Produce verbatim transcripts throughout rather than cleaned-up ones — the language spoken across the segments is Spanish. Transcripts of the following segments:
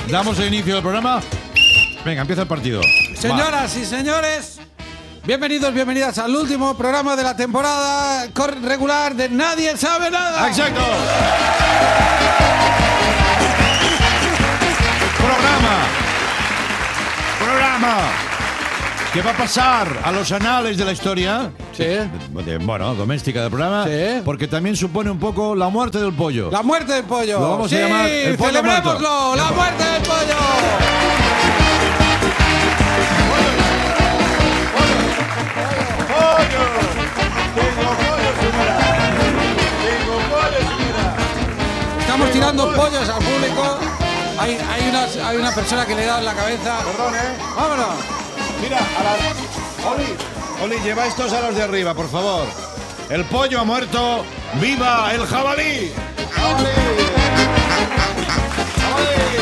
Damos el inicio del programa. Venga, empieza el partido. Señoras Va. y señores, bienvenidos, bienvenidas al último programa de la temporada regular de Nadie Sabe Nada. ¡Exacto! Programa. Programa. ¿Qué va a pasar a los anales de la historia? Sí. De, bueno, doméstica del programa. Sí. Porque también supone un poco la muerte del pollo. La muerte del pollo. Lo vamos sí, a llamar el pollo celebrémoslo. muerto. La muerte del pollo. ¡Pollo! ¡Tengo pollo, señora! ¡Tengo pollo, señora! Estamos tirando pollos al público. Hay, hay, una, hay una persona que le da en la cabeza. Perdón, ¿eh? ¡Vámonos! Mira, a la... Oli, Oli, lleva estos a los de arriba, por favor. El pollo ha muerto. ¡Viva el jabalí! Oli. Oli.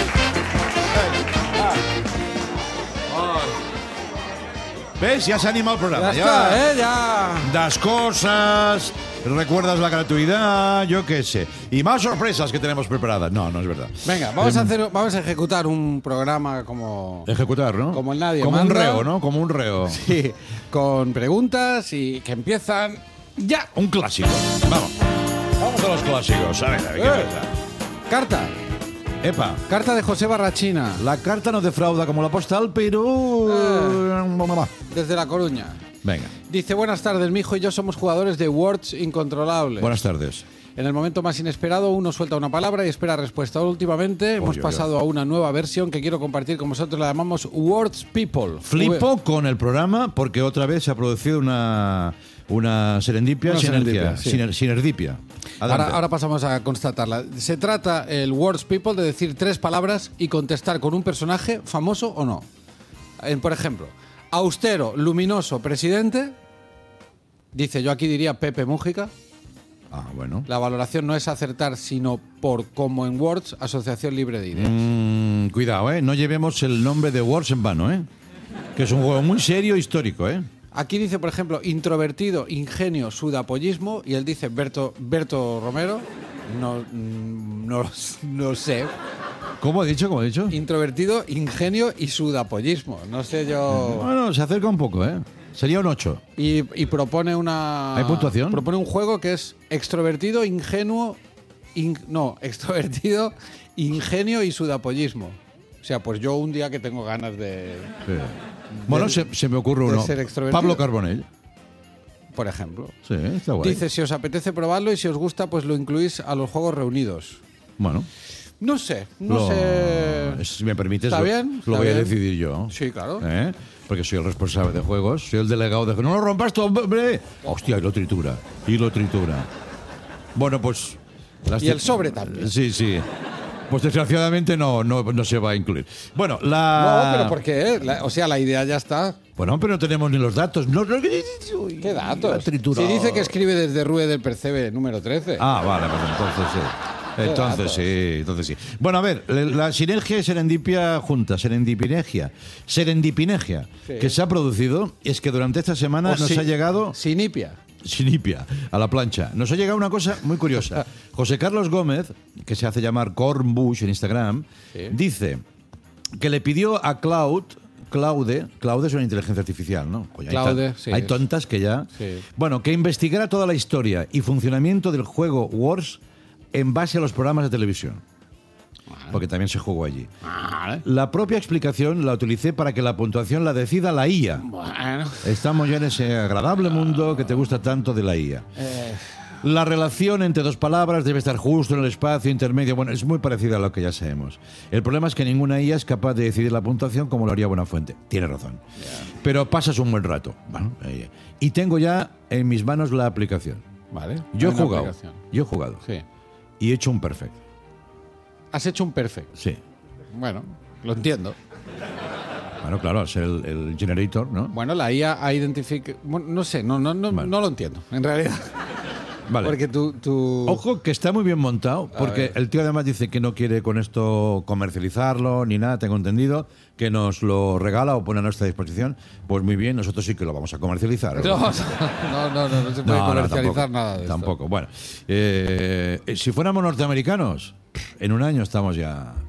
¿Ves? Ya se anima el programa. Ya está, ¿eh? Ya. Das cosas, recuerdas la gratuidad, yo qué sé. Y más sorpresas que tenemos preparadas. No, no es verdad. Venga, vamos Eh, a hacer, vamos a ejecutar un programa como, Ejecutar, ¿no? como el nadie Como manda. un reo, ¿no? Como un reo. sí, con preguntas y que empiezan ya. Un clásico. Vamos. Vamos a los clásicos. A ver, a ver qué Eh. pasa. Carta. Epa. Carta de José Barrachina, La carta no defrauda como la postal, pero... Eh. desde La Coruña. Venga. Dice, buenas tardes, mi hijo y yo somos jugadores de Words Incontrolables. Buenas tardes. En el momento más inesperado, uno suelta una palabra y espera respuesta. Últimamente hemos Oye, pasado a una nueva versión que quiero compartir con vosotros. La llamamos Words People. Flipo con el programa porque otra vez se ha producido una, una serendipia, Una sinergia, serendipia, sí. siner- sinergipia. Ahora, Adelante. ahora pasamos a constatarla. Se trata el Words People de decir tres palabras y contestar con un personaje famoso o no. En, por ejemplo, austero, luminoso, presidente. Dice, yo aquí diría Pepe Mújica. Ah, bueno. La valoración no es acertar, sino por como en Words, Asociación Libre de Ideas. Mm, cuidado, ¿eh? No llevemos el nombre de Words en vano, ¿eh? Que es un juego muy serio e histórico, ¿eh? Aquí dice, por ejemplo, introvertido, ingenio, sudapollismo. Y él dice, Berto, Berto Romero. No, mm, no, no sé. ¿Cómo he dicho? ¿Cómo he dicho? Introvertido, ingenio y sudapollismo. No sé yo. Bueno, se acerca un poco, ¿eh? Sería un ocho. Y, y propone una. ¿Hay puntuación? Propone un juego que es extrovertido, ingenuo. in- no, extrovertido, ingenio y sudapollismo. O sea, pues yo un día que tengo ganas de. Sí. Bueno, Del- se, se me ocurre de uno. ser extrovertido. Pablo Carbonell. Por ejemplo. Sí, está guay. Dice, si os apetece probarlo y si os gusta, pues lo incluís a los juegos reunidos. Bueno. No sé, no lo- sé. Si me permites, ¿Está lo, bien? lo ¿Está voy a bien? decidir yo. Sí, claro. ¿Eh? Porque soy el responsable de juegos, soy el delegado de juegos. ¡No lo rompas todo, hombre! Hostia, y lo tritura, y lo tritura. Bueno, pues... las Y el tri- sobre también. Sí, sí. Pues desgraciadamente no, no, no se va a incluir. Bueno, la... No, pero ¿por qué? La- o sea, la idea ya está. Bueno, pero no tenemos ni los datos. No, no- ¿Qué La datos? tritura. Si dice que escribe desde Rue del Percebe, número trece. Ah, vale, pues entonces sí. Entonces datos. sí, entonces sí. Bueno, a ver, la sinergia y serendipia junta, serendipinegia, serendipinegia, Sí. que se ha producido es que durante esta semana O nos si- ha llegado, Sinipia. sinipia, a la plancha, nos ha llegado una cosa muy curiosa. José Carlos Gómez, que se hace llamar Cornbush en Instagram, Sí. dice que le pidió a Cloud, Claude, Claude es una inteligencia artificial, ¿no? Coño, hay Claude, tan- sí, hay es. tontas que ya... Sí. Bueno, que investigara toda la historia y funcionamiento del juego Wars en base a los programas de televisión. Porque también se jugó allí. La propia explicación la utilicé para que la puntuación la decida la I A. Bueno. Estamos ya en ese agradable mundo que te gusta tanto de la I A. Eh, La relación entre dos palabras debe estar justo en el espacio intermedio. Bueno, es muy parecida a lo que ya sabemos. El problema es que ninguna I A es capaz de decidir la puntuación como lo haría Buenafuente. Tiene razón. Pero pasas un buen rato. Bueno, eh, y tengo ya en mis manos la aplicación. vale. Yo he Buena jugado. aplicación. Yo he jugado. Sí. Y he hecho un perfect. Has hecho un perfect. Sí. Bueno, lo entiendo. Bueno, claro, es el, el generator, ¿no? Bueno, la I A ha identificado. Bueno, no sé, no, no, no, Vale. no lo entiendo, en realidad. Vale. Porque tú. tú... Ojo que está muy bien montado, porque el tío además dice que no quiere con esto comercializarlo ni nada, tengo entendido, que nos lo regala o pone a nuestra disposición. Pues muy bien, nosotros sí que lo vamos a comercializar. No, no, no, no, no se puede No, no, comercializar tampoco, nada de esto. Tampoco. Bueno, eh, si fuéramos norteamericanos, en un año estamos ya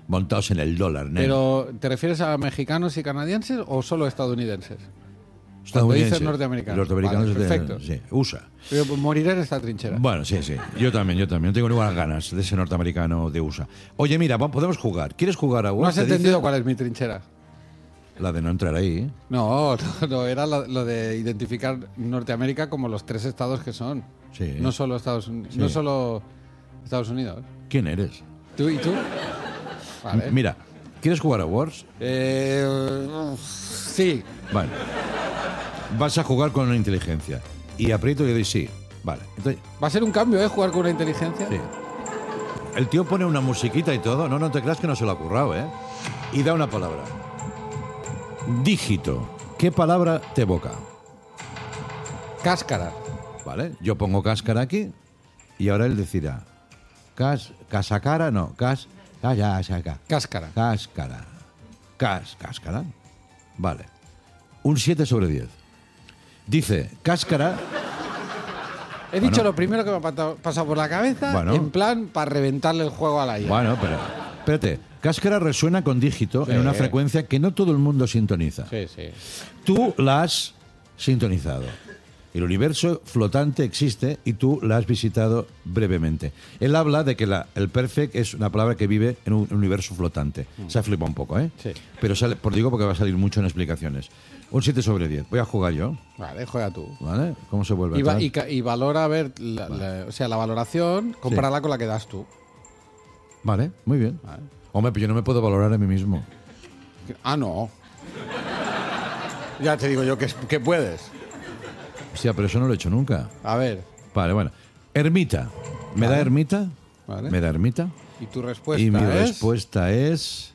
montados en el dólar, nene. Pero, ¿te refieres a mexicanos y canadienses o solo estadounidenses? Estadounidenses. dices norteamericanos. Los norteamericanos Vale, de- perfecto. sí, U S A. Pero moriré en esta trinchera. Bueno, sí, sí. Yo también, yo también. No tengo ninguna ganas de ese norteamericano de U S A. Oye, mira, va- podemos jugar. ¿Quieres jugar a ¿No Word? has Te dice- entendido cuál es mi trinchera? La de no entrar ahí. No, no, no, era lo, lo de identificar Norteamérica como los tres estados que son. Sí. No solo Estados Unidos. Sí. No solo Estados Unidos. ¿Quién eres? ¿Tú y tú? Vale. M- Mira, ¿quieres jugar a Words? Eh, sí. Vale. Vas a jugar con una inteligencia. Y aprieto y doy sí. Vale. Entonces, Va a ser un cambio, ¿eh? Jugar con una inteligencia. sí. El tío pone una musiquita y todo. No, no te creas que no se lo ha currado, ¿eh? Y da una palabra. Dígito. ¿Qué palabra te evoca? Cáscara. Vale. Yo pongo cáscara aquí y ahora él decirá. Cas, casacara, no. Cas, calla, saca. Cáscara. Cáscara. Cas, cáscara. Vale. Un siete sobre diez. Dice, cáscara. He dicho Bueno. lo primero que me ha pata- pasado por la cabeza, Bueno. en plan para reventarle el juego a la I A. Bueno, pero. Espérate. Cáscara resuena con dígito Sí. en una frecuencia que no todo el mundo sintoniza. Sí, sí. Tú la has sintonizado. El universo flotante existe y tú la has visitado brevemente. Él habla de que la- el perfect es una palabra que vive en un universo flotante. Se ha flipado un poco, ¿eh? Sí. Pero sale, por digo porque va a salir mucho en explicaciones. Un siete sobre diez. Voy a jugar yo, Vale, juega tú. ¿vale? ¿Cómo se vuelve Y, va- atrás? y ca- y valora a ver, la, la- o sea, la valoración, compararla con la que das tú. Vale, muy bien. Vale. Hombre, pero yo no me puedo valorar a mí mismo. Ah, no. Ya te digo yo que, que puedes. Hostia, pero eso no lo he hecho nunca. A ver. Vale, bueno. Ermita. ¿Me da ermita? Vale. ¿Me da ermita? Y tu respuesta y mi es. respuesta es...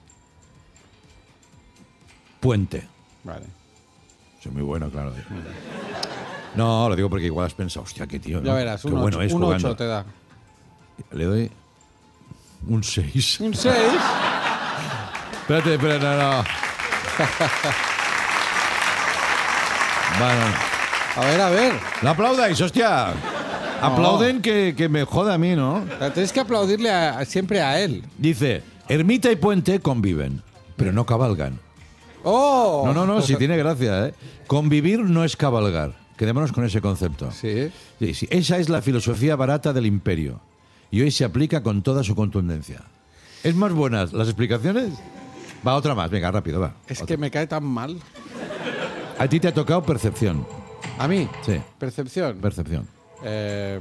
Puente. Vale. Soy muy bueno, claro. No, lo digo porque igual has pensado, hostia, qué tío, ¿no? Ya verás, Qué un bueno ocho, es un jugando. ocho te da. Le doy un seis. Un seis. Espérate, espérate, no, no. Bueno, A ver, a ver. no aplaudáis, hostia. Aplauden que, que me joda a mí, ¿no? Pero tienes que aplaudirle a- a- siempre a él. Dice, ermita y puente conviven, pero no cabalgan. ¡Oh! No, no, no, sí tiene gracia, ¿eh? Convivir no es cabalgar. Quedémonos con ese concepto. Sí. Sí, sí. Esa es la filosofía barata del imperio. Y hoy se aplica con toda su contundencia. ¿Es más buenas las explicaciones? Va, otra más. Venga, rápido, va. Es Otra. que me cae tan mal. A ti te ha tocado percepción. A mí. Sí, Percepción. percepción. Eh,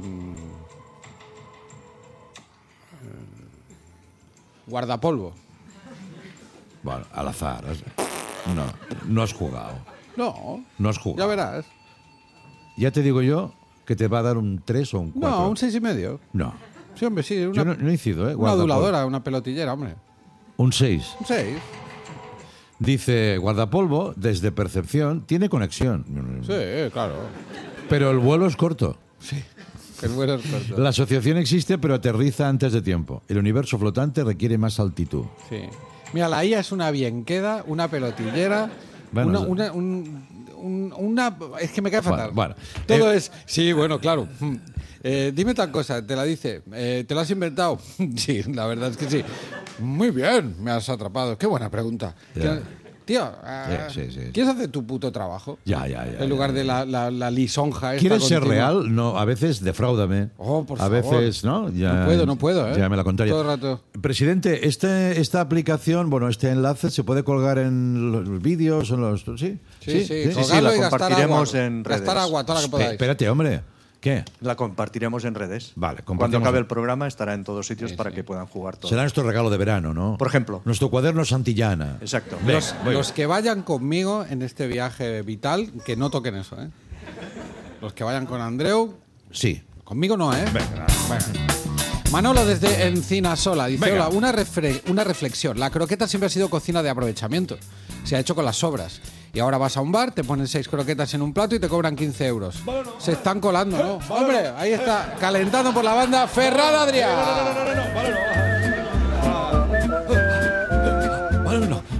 guardapolvo. Bueno, al azar. has- No, no has jugado. No. No has Ya jugado. verás. Ya te digo yo que te va a dar un tres o un cuatro. No, un seis y medio. No. Sí, hombre, sí. Una, Yo no, no incido, ¿eh? una Guardapolvo. aduladora, una pelotillera, hombre. Un seis. Un seis. Dice, guardapolvo, desde percepción, tiene conexión. Sí, claro. Pero el vuelo es corto. Sí. El vuelo es corto. La asociación existe, pero aterriza antes de tiempo. El universo flotante requiere más altitud. Sí. Mira, la I A es una bienqueda, una pelotillera, Bueno, una, sí. una, un- un- una- Es que me cae fatal. Bueno, bueno. Todo Eh, es... Sí, bueno, claro. Mm. Eh, dime tal cosa, te la dice. Eh, ¿Te lo has inventado? Sí, la verdad es que sí. Muy bien, me has atrapado. Qué buena pregunta. Ya. Que- Tío, ah, Sí, sí, sí. ¿quieres hacer tu puto trabajo? Ya, ya, ya. En lugar ya. de la, la, la lisonja esta ¿Quieres ser continua. real? No, a veces defráudame. Oh, por a favor. veces, ¿no? Ya, No puedo, no puedo, ¿eh? Ya me la contraria. Todo el rato. Presidente, este, esta aplicación, bueno, este enlace se puede colgar en los vídeos, en los... ¿Sí? Sí, sí, sí, colgarlo la y gastar compartiremos agua. en redes. Gastar agua, toda la que Espe- podáis. Espérate, hombre. ¿Qué? La compartiremos en redes. Vale, Cuando compartimos acabe en- el programa estará en todos sitios Sí, para sí. que puedan jugar todos. Será nuestro regalo de verano, ¿no? Por ejemplo. Nuestro cuaderno Santillana. Exacto. Venga, Los, muy los bien. que vayan conmigo en este viaje vital, que no toquen eso, ¿eh? Los que vayan con Andreu, Sí. conmigo no, ¿eh? Venga. Bueno. Manolo desde Encinasola dice, Venga. hola, una, refre- una reflexión. La croqueta siempre ha sido cocina de aprovechamiento. Se ha hecho con las sobras. Y ahora vas a un bar, te ponen seis croquetas en un plato y te cobran quince euros. Se están colando, ¿no? Hombre, ahí está, calentando por la banda, Ferran Adrià. Vale, no.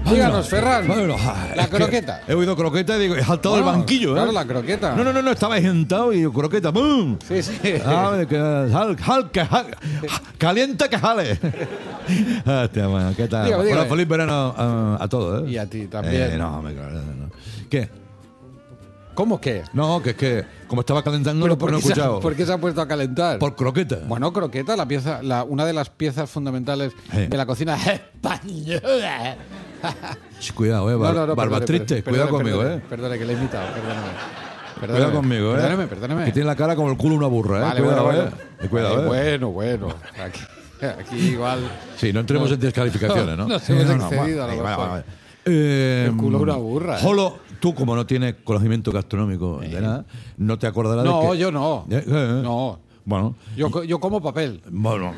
Díganos, Ferran. Bueno, ay, la es que croqueta. He oído croqueta y digo, he saltado del Bueno, banquillo, ¿eh? Claro, la croqueta. No, no, no, no, estaba ahí sentado y yo, croqueta, ¡pum! Sí, sí. Ah, que, jal, jal, que jal, calienta que jale. Hostia, bueno, ¿qué tal? Dígame, Bueno, dígame. feliz verano a, a todos, ¿eh? Y a ti también. Eh, no, me claro, no. ¿Qué? ¿Cómo qué? No, que es que como estaba calentando Pero no, ¿por no he qué, se ha, escuchado. por qué se ha puesto a calentar? Por croqueta. Bueno, croqueta, la pieza, la, una de las piezas fundamentales Sí. de la cocina española. Sh, Cuidado, eh, bar, barbas perdone, tristes, perdone, cuidado conmigo, perdone, eh. Perdone, que le he imitado, perdóname. Perdóname, Cuidado conmigo, eh. Perdóname, perdóname. Que tiene la cara como el culo de una burra, eh. Vale, cuidado, bueno, eh. bueno. Eh, Cuidado, Ay, eh. Bueno, bueno. Aquí, aquí igual. Sí, no entremos No. en descalificaciones, ¿no? Nos hemos Eh, no, excedido, a lo vale, mejor. vale, vale. Eh, El culo de una burra, eh. Jolo, tú como no tienes conocimiento gastronómico de nada, no te acordarás No, de que... yo no. Eh, eh, No. Bueno, Yo, co- yo como papel. bueno.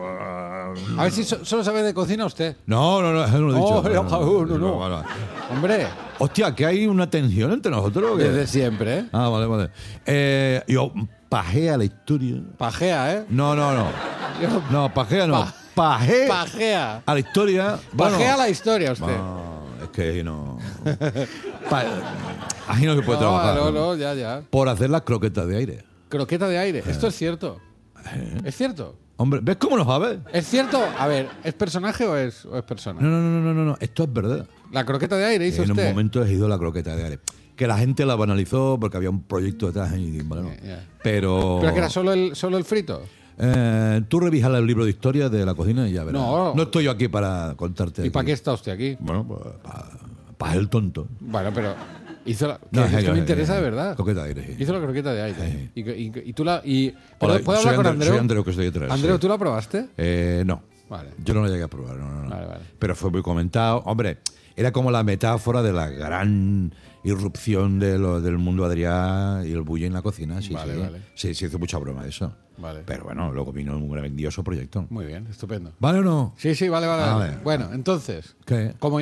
A ver si so- solo sabe de cocina usted. No, no, no, eso no lo he dicho. No, no, no, no. Vale, vale. Hombre, Hostia, que hay una tensión entre nosotros. ¿o qué? desde siempre, ¿eh? Ah, vale, vale. Eh, yo pajea la historia. Pajea, ¿eh? No, no, no. Yo- No, pajea no. Pa- Pajea Pajea. a la historia. Bueno, Pajea la historia usted. no, es que ahí no. Pa- ahí no se puede no, trabajar. no, ¿no? no, ya, ya. Por hacer las croquetas de aire. Croqueta de aire. Esto Eh. es cierto. ¿Es cierto? Hombre, ¿ves cómo lo sabes? ¿Es cierto? A ver, ¿es personaje o es, o es persona? No, no, no, no, no, no. Esto es verdad. La croqueta de aire hizo En un usted. momento he ido la croqueta de aire. Que la gente la banalizó porque había un proyecto detrás. Y, bueno, Ya, ya. Pero. ¿Pero que era solo el, solo el frito? Eh, tú revisas el libro de historia de la cocina y ya verás. No. No estoy yo aquí para contarte. ¿Y para aquí. qué está usted aquí? Bueno, pues para el tonto. Bueno, pero hizo la... No, que es es que que- me interesa de verdad. Croqueta de aire, sí. Hizo la croqueta de aire. Sí. Y, y- y tú la... Y, Hola, ¿Puedo, ¿puedo soy hablar con Andreu- Andreu? soy Andreu, que estoy detrás, Andreu, sí. ¿tú la probaste? Eh, no. Vale. Yo no la llegué a probar, no, no, no. Vale, vale. Pero fue muy comentado. Hombre, era como la metáfora de la gran irrupción de lo- del mundo Adrià y el bullying en la cocina. Sí, Vale, sí. vale. Sí, se hizo mucha broma de eso. Vale. Pero bueno, luego vino un grandioso proyecto. Muy bien, estupendo. ¿Vale o no? Sí, sí, vale, vale. Ah, vale. vale. Bueno, entonces, ¿Qué? como,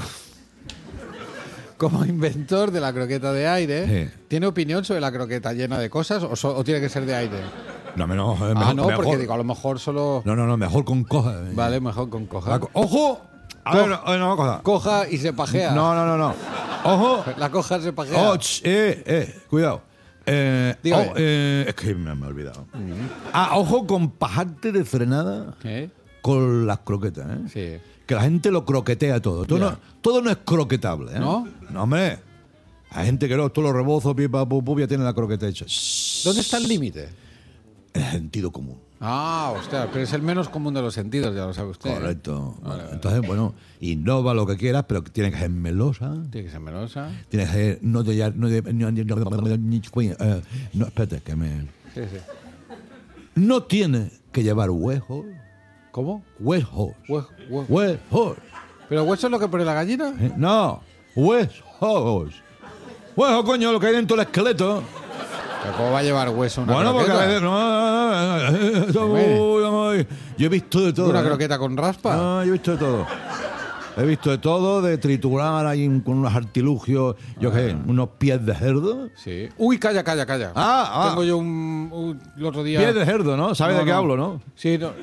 como inventor de la croqueta de aire, Sí. ¿tiene opinión sobre la croqueta llena de cosas o, so- o tiene que ser de aire? No, me- no, eh, ah, mejor- no, porque mejor- digo, a lo mejor solo... No, no, no, mejor con coja. eh. Vale, mejor con coja. La co- ¡Ojo! A ver, no, no, coja. Coja y se pajea. No, no, no, no. ¡Ojo! La coja se pajea. Oh, ch, eh, eh, cuidado. Eh, Dígame. oh, eh, es que me, me he olvidado. Ah, ojo con pajarte de frenada ¿Eh? con las croquetas, ¿eh? Sí. Que la gente lo croquetea todo. Todo, Ya. no, todo no es croquetable, ¿eh? ¿No? No, hombre. Hay gente que no, todos los rebozos, pipa, pu, pu, ya tiene la croqueta hecha. Shh. ¿Dónde está el límite? El sentido común. Ah, hostia, pero es el menos común de los sentidos, ya lo sabe usted. ¿eh? Correcto. Entonces, bueno, innova lo que quieras, pero tiene que ser melosa. Tiene que ser melosa. Tiene que ser. No de. No, de, no, eh, no, espérate, que me. Sí, sí. No tiene que llevar huesos. ¿Cómo? Huesos. Hue- hue- Huesos. ¿Pero hueso es lo que pone la gallina? Eh, No, huesos. Huesos, coño, lo que hay dentro del esqueleto. ¿Pero cómo va a llevar hueso una Bueno, porque croqueta? a veces. No, no, no, no, eso, uy, uy, yo he visto de todo. ¿Una ¿eh? croqueta con raspa? No, yo he visto de todo. He visto de todo, de triturar ahí con unos artilugios, yo qué sé, unos pies de cerdo. Sí. Uy, calla, calla, calla. Ah, ah. Tengo yo un, un- el otro día... Pies de cerdo, ¿no? ¿Sabes No, de qué no. hablo, no? Sí, no.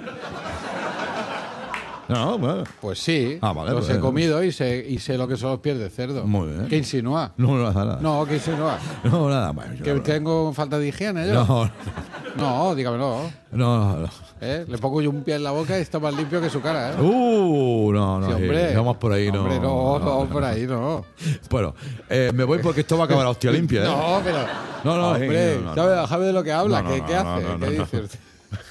No, bueno. Pues sí. Ah, vale, Los pues, he comido y sé, y sé lo que son los pies de cerdo. Muy bien. ¿Qué insinúa? No, no, nada. No, ¿qué insinúa? No, nada. Bueno, yo ¿Que no- tengo falta de higiene yo? No, No, dígamelo. no, no. ¿Eh? Le pongo yo un pie en la boca y está más limpio que su cara, ¿eh? Uh, no, no. Sí, hombre. sí, vamos por ahí, no. Hombre, no, no, por ahí no. Bueno, eh, me voy porque esto va a acabar a hostia limpia, ¿eh? No, pero... No, no, Hombre, no, no, ¿sabe, no. sabe de lo que habla? No, no, ¿Qué, no, qué no, hace? no, no, ¿Qué no. dice usted?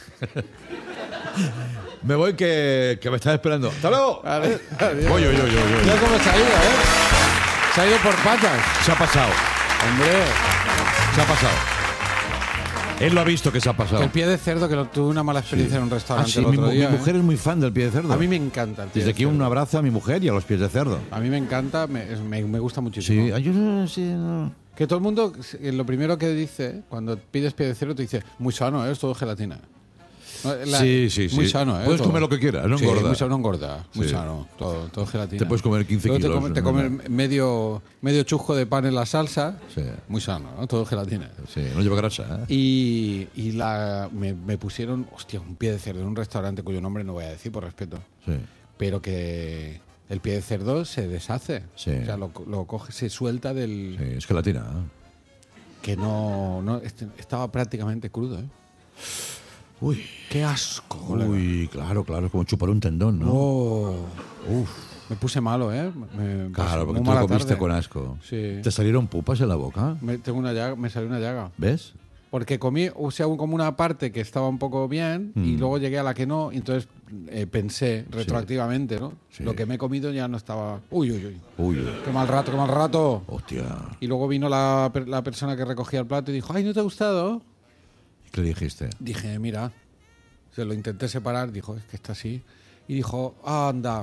Me voy que, que me estás esperando. ¡Hasta luego! Vale, adiós. Oye, oye, oye, oye. Mira cómo se ha ido, ¿eh? Se ha ido por patas. Se ha pasado. Hombre, Se ha pasado. Él lo ha visto que se ha pasado. el pie de cerdo, que lo, tuve una mala experiencia en un Ah, restaurante sí, el mi, otro mu- día. mi ¿eh? mujer es muy fan del pie de cerdo. A mí me encanta el pie Desde de aquí cerdo. un abrazo a mi mujer y a los pies de cerdo. A mí me encanta, me, es- me, me gusta muchísimo. Sí, ay, yo no sé. No. Que todo el mundo, eh, lo primero que dice, cuando pides pie de cerdo, te dice, muy sano, ¿eh? Es todo gelatina. No, la- Sí, sí, Muy sí. sano, ¿eh? Puedes todo. comer lo que quieras, no Sí, engorda. muy sano, no engorda. Muy Sí. sano, todo, todo gelatina. Te puedes comer quince Luego kilos, Te, comes, te ¿no? comes medio, medio chusco de pan en la salsa. Sí. Muy sano, ¿no? Todo gelatina. Sí, no lleva grasa, ¿eh? Y, y la, me, me pusieron, hostia, un pie de cerdo en un restaurante cuyo nombre no voy a decir por respeto, Sí. pero que El pie de cerdo se deshace. Sí. O sea, lo, lo coge, se suelta del... Sí, es gelatina. Que no, no este- estaba prácticamente crudo, ¿eh? Uy, ¡Qué asco! colega. uy, claro, claro, es como chupar un tendón, ¿no? Oh, Uf, me puse malo, ¿eh? Me- claro, muy porque tú mala lo comiste tarde. con asco. Sí. ¿Te salieron pupas en la boca? Me, tengo una llaga, me salió una llaga. ¿Ves? Porque comí, o sea, como una parte que estaba un poco bien y Mm. luego llegué a la que no, y entonces eh, pensé retroactivamente, ¿no? Sí. Lo que me he comido ya no estaba... Uy, uy, uy. Uy, Qué mal rato, qué mal rato. hostia. Y luego vino la, per- la persona que recogía el plato y dijo, ay, ¿no te ha gustado? ¿Qué le dijiste? Dije, mira, se lo intenté separar, dijo, es que está así. Y dijo, anda.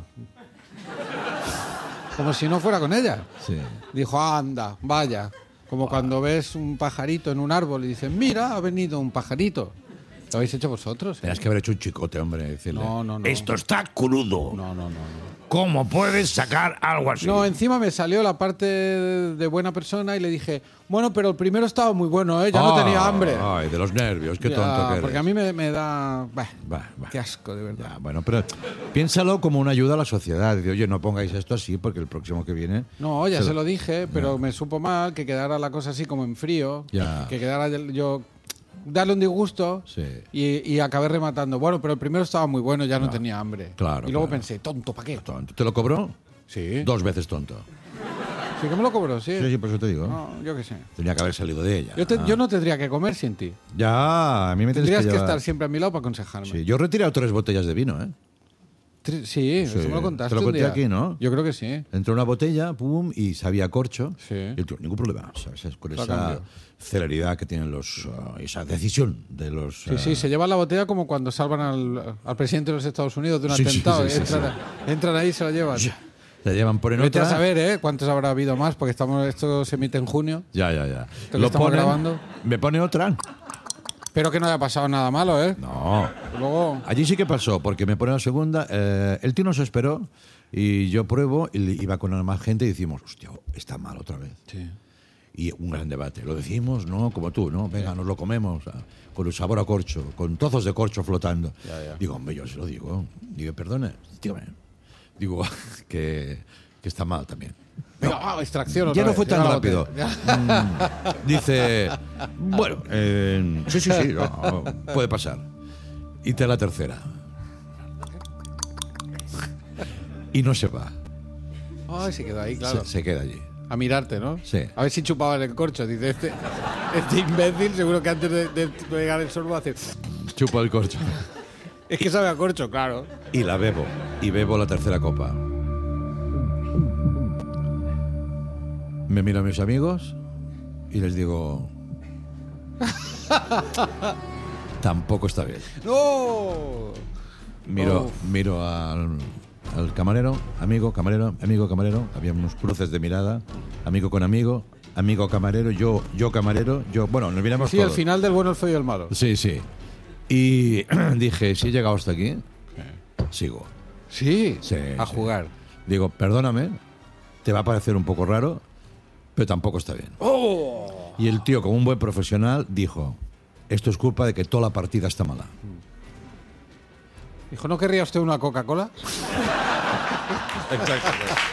Como si no fuera con ella. Sí. Dijo, anda, vaya. Como cuando ves un pajarito en un árbol y dices, mira, ha venido un pajarito. Lo habéis hecho vosotros, ¿eh? Tenías que haber hecho un chicote, hombre, decirle. No, no, no. Esto está crudo. No, no, no. no. ¿Cómo puedes sacar algo así? No, encima me salió la parte de buena persona y le dije, bueno, pero el primero estaba muy bueno, ¿eh? Ya no Ah, tenía hambre. Ay, de los nervios, qué Ya, tonto que eres. porque a mí me, me da... Bah, Va, va. qué asco, de verdad. Ya, bueno, pero piénsalo como una ayuda a la sociedad. Dice, oye, no pongáis esto así porque el próximo que viene... No, ya Se se, lo- lo dije, pero me supo mal que quedara la cosa así como en frío. Ya. Que quedara yo... Darle un disgusto Sí. y, y acabé rematando. Bueno, pero el primero estaba muy bueno, ya no tenía hambre. claro, Y luego claro. pensé, tonto, ¿para qué? Tonto. ¿Te lo cobró? Sí. Dos veces tonto. Sí que me lo cobró, sí. Sí, sí, por eso te digo. No, yo qué sé. Tenía que haber salido de ella. Yo, te- Ah. yo no tendría que comer sin ti. Ya, a mí me tienes Tendrías que, que, llevar- estar siempre a mi lado para aconsejarme. Sí, yo he retirado tres botellas de vino, ¿eh? Tri- Sí, Sí. eso me lo contaste Te lo un conté día. aquí, ¿no? Yo creo que sí. Entró una botella, pum, y sabía a corcho. Sí. Y el tío, ningún problema, ¿sabes? Con Lo esa cambio. celeridad que tienen los... ah, esa decisión de los... Sí, sí, se lleva la botella como cuando salvan al, al presidente de los Estados Unidos de un Sí, sí, atentado. sí, sí, entran, entran ahí y se lo llevan. Se llevan por en Vete otra... a saber, ¿eh? ¿Cuántos habrá habido más? Porque estamos, esto se emite en junio. Ya, ya, ya. que estamos grabando. Me pone otra. Espero que no haya pasado nada malo, ¿eh? No. Luego... Allí sí que pasó, porque me pone la segunda. eh, el tío no se esperó y yo pruebo y le- iba con más gente y decimos, hostia, está mal otra vez. Sí. Y un gran debate. Lo decimos, ¿no? Como tú, ¿no? Venga, nos lo comemos. ah, Con el sabor a corcho, con trozos de corcho flotando. Ya, ya. Digo, hombre, yo se lo digo. Digo, perdone, dígame. Digo, que, que está mal también. Venga, ah, extracción otra Ya no vez. fue tan Lleva la rápido. botella. Mm, dice, bueno, eh, sí, sí, sí, no, puede pasar. Y te la tercera. Y no se va. Ay, se quedó ahí, claro. Se, se queda allí. A mirarte, ¿no? Sí. A ver si chupaban el corcho. Dice, este, este imbécil seguro que antes de, de pegar el sorbo hace... Chupa el corcho. Es que sabe a corcho, claro. Y la bebo. Y bebo la tercera copa. Me miro a mis amigos y les digo... Tampoco está bien. ¡No! Miro, Uf. miro al, al camarero, amigo, camarero, amigo, camarero. Había unos cruces de mirada, amigo con amigo, amigo camarero, yo, yo camarero, yo. Bueno, nos miramos Sí, el todos. final del bueno, el feo y el malo. Sí, sí. Y dije, si he llegado hasta aquí, sigo. Sí, Sí, a sí. jugar. Digo, perdóname, te va a parecer un poco raro, pero tampoco está bien. ¡Oh! Y el tío, como un buen profesional, dijo, esto es culpa de que toda la partida está mala. Dijo, ¿no querría usted una Coca-Cola? Exacto.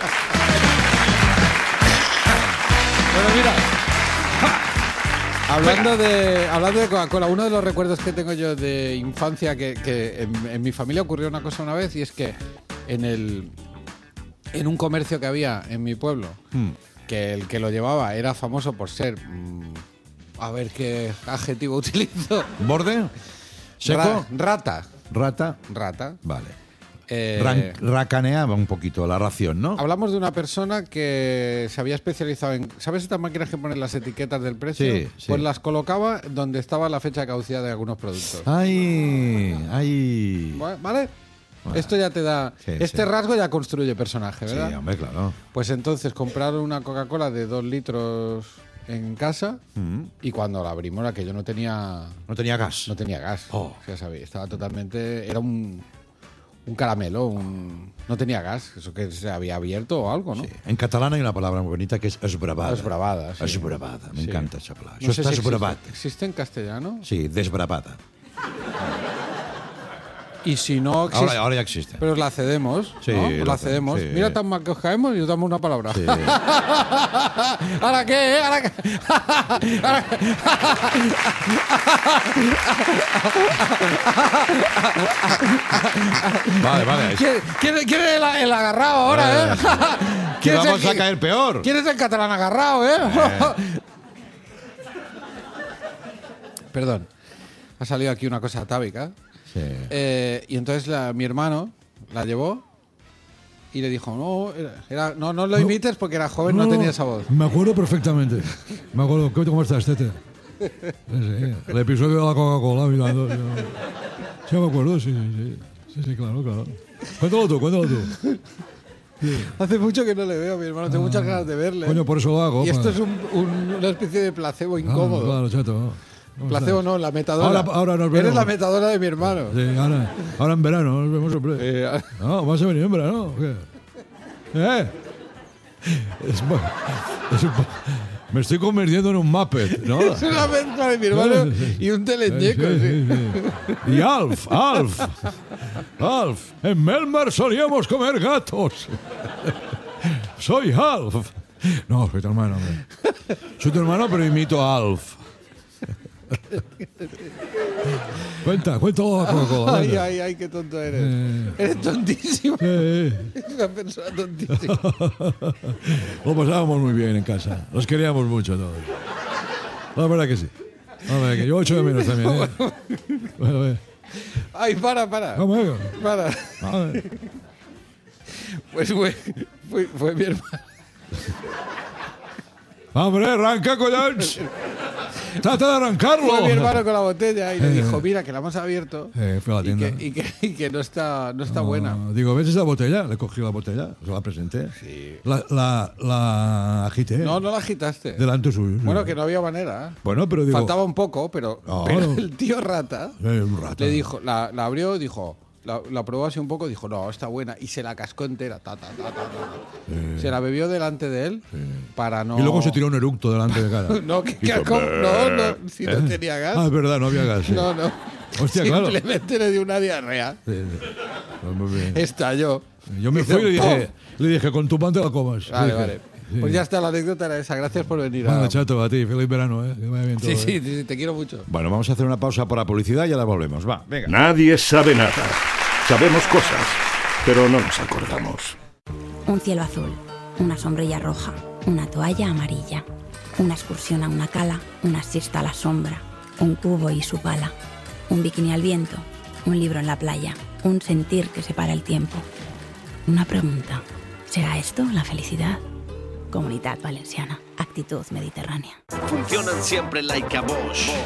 Bueno, mira. Hablando de, hablando de Coca-Cola, uno de los recuerdos que tengo yo de infancia, que, que en, en mi familia ocurrió una cosa una vez, y es que en, el, en un comercio que había en mi pueblo, que el que lo llevaba era famoso por ser... mm, a ver qué adjetivo utilizo. ¿Borde? ¿Seco? Ra- rata. ¿Rata? Rata. Vale. Eh, Ran- racaneaba un poquito la ración, ¿no? Hablamos de una persona que se había especializado en... ¿Sabes estas máquinas que ponen las etiquetas del precio? Sí, sí. Pues las colocaba donde estaba la fecha de caducidad de algunos productos. ¡Ay! ¡Ay! Bu- ¿Vale? Esto ya te da... Sí, este sí. rasgo ya construye personaje, Sí, ¿verdad? hombre, claro. Pues entonces compraron una Coca-Cola de dos litros en casa Mm. y cuando la abrimos aquello no tenía... No tenía gas. No tenía gas. Oh. Ya sabéis, estaba totalmente... Era un... Un caramelo, un... no tenía gas, eso que se había abierto o algo, ¿no? Sí. En catalán hay una palabra muy bonita que es esbravada. Esbravada, sí. Esbravada, me Sí. encanta esa palabra. No Eso sé está si esbravat. existe, ¿existe en castellano? Sí, desbravada. Y si no existe, Ahora, ahora ya existe. pero la cedemos, Sí, ¿no? lo La hace- cedemos. sí. Mira tan mal que os caemos y os damos una palabra. Sí. ¿Ahora qué? eh? ¿Ahora qué? ¿Ahora qué? Vale, vale. ¿Quién, quién- quién es el, el agarrado ahora, eh? Que ¿Quién es el vamos a que- caer peor. ¿Quién es el catalán agarrado, eh? Perdón. Ha salido aquí una cosa atávica. Sí. Eh, y entonces la- mi hermano la llevó y le dijo, no, era, era- no, no lo imites porque era joven, no, tenía esa voz. Me acuerdo perfectamente. Me acuerdo. ¿Cómo estás, Tete? Sí, sí. El episodio de la Coca-Cola. Mirando, yo- Sí, me acuerdo, sí, sí, sí. Sí, sí, claro, claro. Cuéntalo tú, cuéntalo tú. Hace mucho que no le veo a mi hermano, tengo muchas ganas de verle. Coño, por eso lo hago. y esto para- es un- un- una especie de placebo Ah, incómodo. claro, chato. ¿Cómo Placebo estás? no, la metadora. Ahora- ahora nos Eres vemos. la metadora de mi hermano. Sí, ahora, ahora en verano nos vemos siempre. Eh, No, vas a venir en verano. ¿O qué? ¿Eh? Es, mo- es un po- me estoy convirtiendo en un Muppet, ¿no? es una mezcla de mi hermano Sí, sí. y un teleñeco. Sí, sí. sí, sí. Y Alf, Alf, Alf. En Melmar solíamos comer gatos. Soy Alf. No, soy tu hermano. hombre. Soy tu hermano, pero imito a Alf. Cuenta, cuenta la Coca-Cola. Ay, venga. ay, ay, qué tonto eres. Eh. Eres tontísimo. Eh, Eres una persona tontísima. Lo pasábamos muy bien en casa. Los queríamos mucho todos. La verdad que sí. La verdad que yo echo de menos también. ¿eh? Bueno, eh. Ay, para, para. ¿Cómo es? Para. A ver. Pues fue, fue, fue mi hermano. Hombre, arranca, collons. Trata de arrancarlo. Fue mi hermano con la botella y le Eh. dijo, mira, que la hemos abierto Eh, fue a la y tienda. que, y, que, y que no está, no está Ah, buena. Digo, ¿ves esa botella? Le cogí la botella, se la presenté. Sí. La, la, la agité. No, no la agitaste. Delante suyo. sí. Bueno, que no había manera. ¿eh? Bueno, pero digo. Faltaba un poco, pero, No, pero no. el tío rata Eh, un rato. le dijo, la, la abrió, dijo, la, la probó así un poco, dijo, no, está buena, y se la cascó entera. Ta, ta, ta, ta, ta. Se la bebió delante de él para no. Y luego se tiró un eructo delante de cara. No, que, Y que- hizo, ¿cómo? no, no, si no ¿Eh? tenía gas. Ah, es verdad, no había gas. sí. No, no. Hostia, claro. Simplemente le dio una diarrea. Sí, sí. Pues muy bien. Estalló. Yo me Hizo fui y le dije, ¡pum! le dije, con tu pan te la comas. Vale, Le dije, vale. sí. Pues ya está, la anécdota era esa. Gracias por venir. Vale, Adam. chato, a ti. Feliz verano, ¿eh? Que vaya bien todo. Sí, sí, ¿eh? sí, sí, te quiero mucho. Bueno, vamos a hacer una pausa para publicidad y ya la volvemos. Va, venga. Nadie sabe nada. Sabemos cosas, pero no nos acordamos. Un cielo azul, una sombrilla roja, una toalla amarilla, una excursión a una cala, una siesta a la sombra, un cubo y su pala, un bikini al viento, un libro en la playa, un sentir que separa el tiempo. Una pregunta, ¿será esto la felicidad? Comunidad Valenciana, actitud mediterránea. Funcionan siempre like a Bosch.